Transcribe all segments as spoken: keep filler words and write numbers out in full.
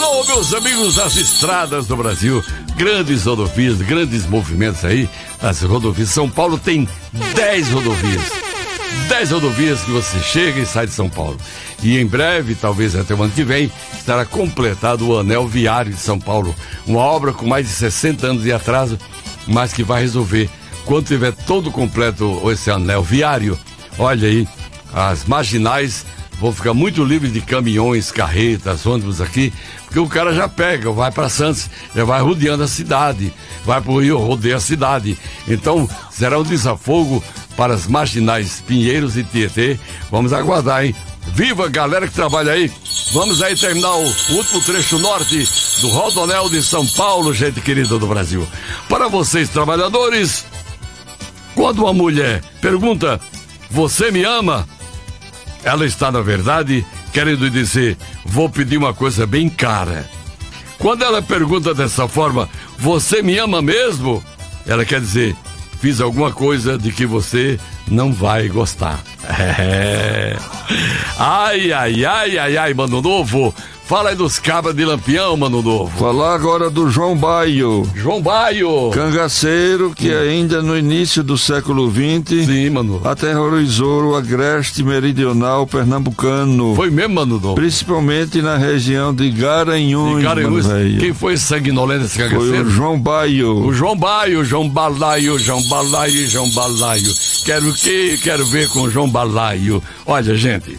Alô, meus amigos das estradas do Brasil, grandes rodovias, grandes movimentos aí, as rodovias. São Paulo tem dez rodovias, dez rodovias que você chega e sai de São Paulo. E em breve, talvez até o ano que vem, estará completado o Anel Viário de São Paulo, uma obra com mais de sessenta anos de atraso, mas que vai resolver quando tiver todo completo esse anel viário. Olha aí, as marginais vão ficar muito livres de caminhões, carretas, ônibus aqui, porque o cara já pega, vai para Santos, já vai rodeando a cidade, vai para o Rio, rodeia a cidade. Então, será um desafogo para as marginais Pinheiros e Tietê. Vamos aguardar, hein? Viva, galera que trabalha aí. Vamos aí terminar o último trecho norte do Rodoanel de São Paulo, gente querida do Brasil. Para vocês, trabalhadores, quando uma mulher pergunta, você me ama? Ela está, na verdade, querendo dizer, vou pedir uma coisa bem cara. Quando ela pergunta dessa forma, você me ama mesmo? Ela quer dizer, fiz alguma coisa de que você não vai gostar. É. Ai, ai, ai, ai, ai, Mano Novo. Fala aí dos cabras de Lampião, Mano Novo. Falar agora do João Baio. João Baio. Cangaceiro que Sim. ainda no início do século vinte Sim, Mano. aterrorizou o agreste meridional pernambucano. Foi mesmo, Mano Novo? Principalmente na região de Garanhuns. De Garanhuns. Quem foi esse sanguinolento desse cangaceiro? Foi o João Baio. O João Baio, João Balaio, João Balaio, João Balaio. Quero o quê? Quero ver com o João Balaio. Olha, gente,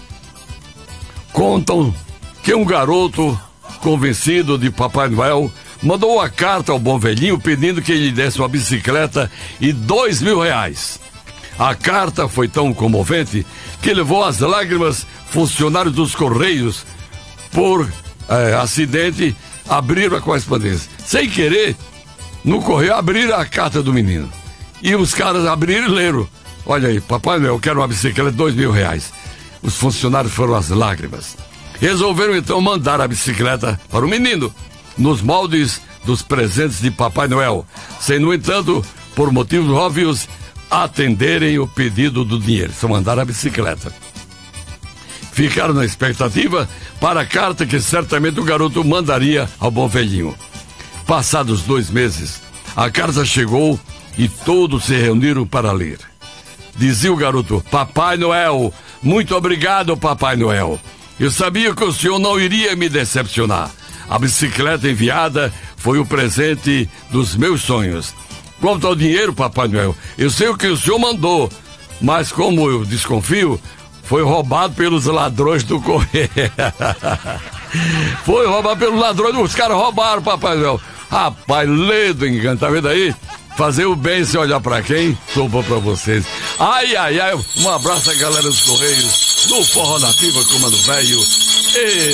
contam que um garoto convencido de Papai Noel mandou uma carta ao bom velhinho pedindo que ele desse uma bicicleta e dois mil reais. A carta foi tão comovente que levou às lágrimas funcionários dos Correios. Por é, acidente, abriram a correspondência. Sem querer, no correio abriram a carta do menino. E os caras abriram e leram. Olha aí, Papai Noel, quero uma bicicleta de dois mil reais. Os funcionários foram às lágrimas. Resolveram então mandar a bicicleta para o menino, nos moldes dos presentes de Papai Noel, sem, no entanto, por motivos óbvios, atenderem o pedido do dinheiro. Só mandaram a bicicleta. Ficaram na expectativa para a carta que certamente o garoto mandaria ao bom velhinho. Passados dois meses, a carta chegou e todos se reuniram para ler. Dizia o garoto, Papai Noel, muito obrigado, Papai Noel. Eu sabia que o senhor não iria me decepcionar. A bicicleta enviada foi o presente dos meus sonhos. Quanto ao dinheiro, Papai Noel, eu sei o que o senhor mandou, mas como eu desconfio, foi roubado pelos ladrões do correio. Foi roubado pelos ladrões, os caras roubaram, Papai Noel. Rapaz, ledo engano, tá vendo aí? Fazer o bem sem olhar pra quem? Sobrou pra vocês. Ai, ai, ai, um abraço à galera dos Correios, no Forró Nativa, Comando Velho. E...